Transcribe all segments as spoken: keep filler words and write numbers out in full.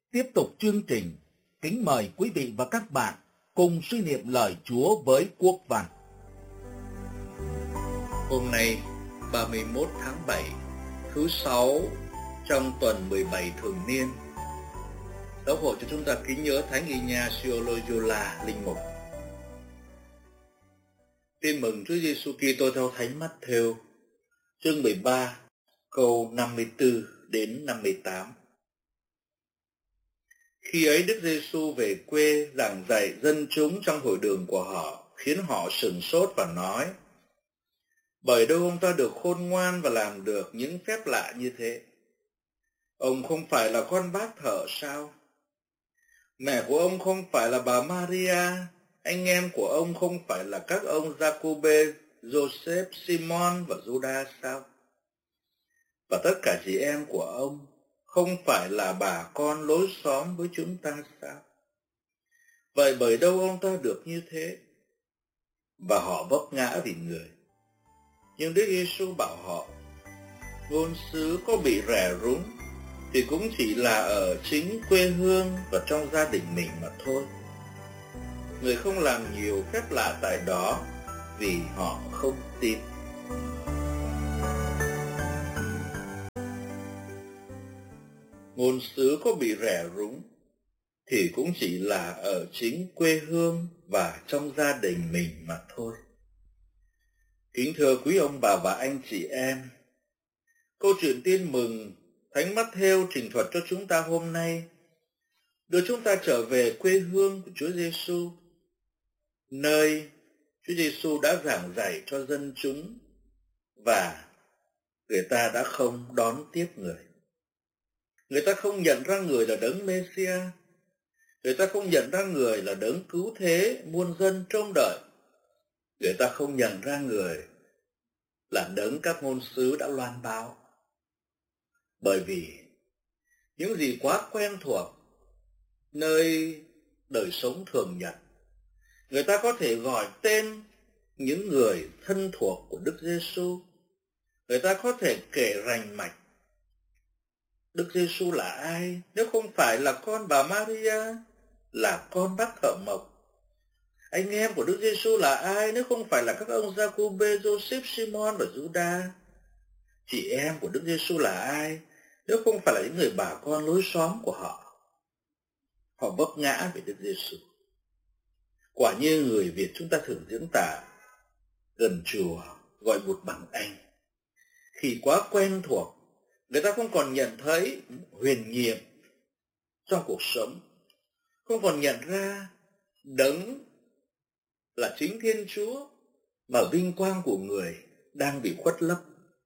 Tiếp tục chương trình, kính mời quý vị và các bạn cùng suy niệm lời Chúa với Quốc Văn. Hôm nay, ba mươi mốt tháng bảy, thứ sáu trong tuần mười bảy thường niên. Giáo hội cho chúng ta kính nhớ Thánh Ignacio Loyola, linh mục. Tin mừng Chúa Giêsu Kitô theo Thánh Mát-thêu, chương mười ba, câu năm mươi tư đến năm mươi tám. Khi ấy Đức Giêsu về quê giảng dạy dân chúng trong hội đường của họ, khiến họ sửng sốt và nói: bởi đâu ông ta được khôn ngoan và làm được những phép lạ như thế? Ông không phải là con bác thợ sao? Mẹ của ông không phải là bà Maria, anh em của ông không phải là các ông Giacôbê, Joseph, Simon và Judas sao? Và tất cả chị em của ông không phải là bà con lối xóm với chúng ta sao? Vậy bởi đâu ông ta được như thế? Và họ vấp ngã vì người. Nhưng Đức Giêsu bảo họ: ngôn sứ có bị rẻ rúng thì cũng chỉ là ở chính quê hương và trong gia đình mình mà thôi. Người không làm nhiều phép lạ tại đó vì họ không tin. Ngôn sứ có bị rẻ rúng thì cũng chỉ là ở chính quê hương và trong gia đình mình mà thôi. Kính thưa quý ông bà và anh chị em, câu chuyện tin mừng Thánh Mát-thêu trình thuật cho chúng ta hôm nay đưa chúng ta trở về quê hương của Chúa Giêsu, nơi Chúa Giêsu đã giảng dạy cho dân chúng và người ta đã không đón tiếp người. Người ta không nhận ra người là đấng Mê-si-a. Người ta không nhận ra người là đấng cứu thế muôn dân trông đợi. Người ta không nhận ra người là đấng các ngôn sứ đã loan báo. Bởi vì những gì quá quen thuộc nơi đời sống thường nhật, người ta có thể gọi tên những người thân thuộc của Đức Giêsu. Người ta có thể kể rành mạch Đức Giêsu là ai nếu không phải là con bà Maria, là con bác thợ mộc? Anh em của Đức Giêsu là ai nếu không phải là các ông Giacôbê, Joseph, Simon và Judas? Chị em của Đức Giêsu là ai nếu không phải là những người bà con lối xóm của họ? Họ vấp ngã về Đức Giêsu. Quả như người Việt chúng ta thường diễn tả: gần chùa gọi bụt bằng anh. Khi quá quen thuộc, người ta không còn nhận thấy huyền nhiệm trong cuộc sống, không còn nhận ra đấng là chính Thiên Chúa mà vinh quang của người đang bị khuất lấp.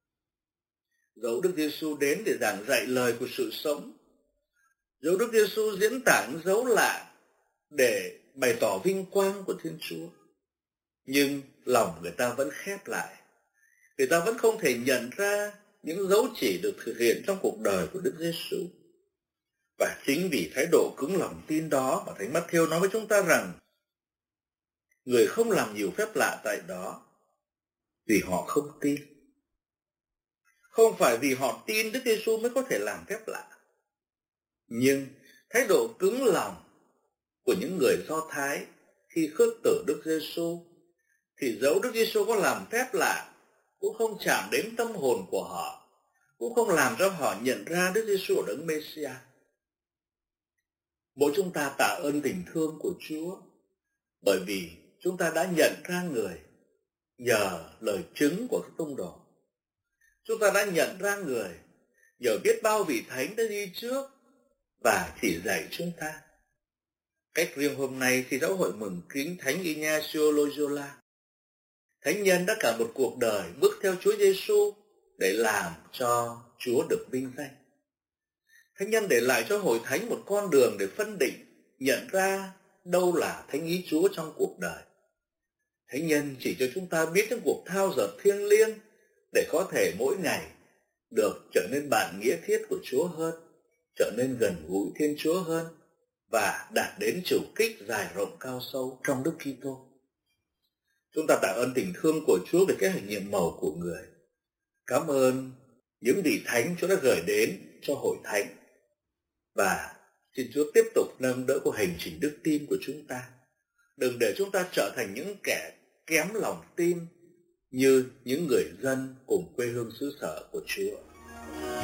Dẫu Đức Giêsu đến để giảng dạy lời của sự sống, dẫu Đức Giêsu diễn tả những dấu lạ để bày tỏ vinh quang của Thiên Chúa, nhưng lòng người ta vẫn khép lại. Người ta vẫn không thể nhận ra những dấu chỉ được thực hiện trong cuộc đời của Đức Giêsu. Và chính vì thái độ cứng lòng tin đó mà Thánh Mát-thêu nói với chúng ta rằng người không làm nhiều phép lạ tại đó vì họ không tin. Không phải vì họ tin Đức Giêsu mới có thể làm phép lạ, nhưng thái độ cứng lòng của những người Do Thái khi khước từ Đức Giêsu thì dẫu Đức Giêsu có làm phép lạ cũng không chạm đến tâm hồn của họ, cũng không làm cho họ nhận ra Đức Giêsu là đấng Mê-si-a. Mỗi chúng ta tạ ơn tình thương của Chúa, bởi vì chúng ta đã nhận ra người nhờ lời chứng của các tông đồ. Chúng ta đã nhận ra người nhờ biết bao vị thánh đã đi trước và chỉ dạy chúng ta. Cách riêng hôm nay khi giáo hội mừng kính Thánh Ignacio Loyola, thánh nhân đã cả một cuộc đời bước theo Chúa Giêsu để làm cho Chúa được vinh danh. Thánh nhân để lại cho hội thánh một con đường để phân định, nhận ra đâu là thánh ý Chúa trong cuộc đời. Thánh nhân chỉ cho chúng ta biết những cuộc thao dượt thiêng liêng để có thể mỗi ngày được trở nên bản nghĩa thiết của Chúa hơn, trở nên gần gũi Thiên Chúa hơn và đạt đến chủ kích dài rộng cao sâu trong Đức Kitô. Chúng ta tạ ơn tình thương của Chúa về cái hành nhiệm màu của người. Cảm ơn những vị thánh Chúa đã gửi đến cho hội thánh. Và Xin Chúa tiếp tục nâng đỡ của hành trình đức tin của chúng ta. Đừng để chúng ta trở thành những kẻ kém lòng tin như những người dân cùng quê hương xứ sở của Chúa.